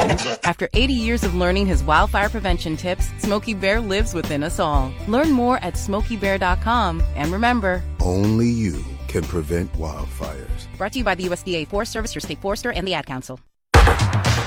After 80 years of learning his wildfire prevention tips, Smokey Bear lives within us all. Learn more at SmokeyBear.com. And remember, only you can prevent wildfires. Brought to you by the USDA Forest Service, your state forester, and the Ad Council.